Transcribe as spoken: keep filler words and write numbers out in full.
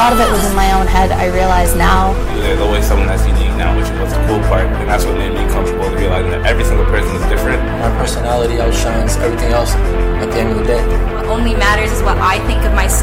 lot of it was in my own head, I realize now. There's always someone that's unique now, which was the cool part, and that's what made me comfortable to realize that every single person is different. My personality outshines everything else at the end of the day. What only matters is what I think of myself.